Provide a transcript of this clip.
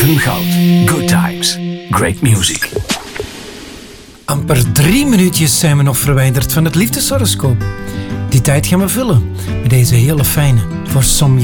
FM Goud. Good times. Great music. Amper 3 minuutjes zijn we nog verwijderd van het liefdeshoroscoop. Die tijd gaan we vullen met deze hele fijne voor Som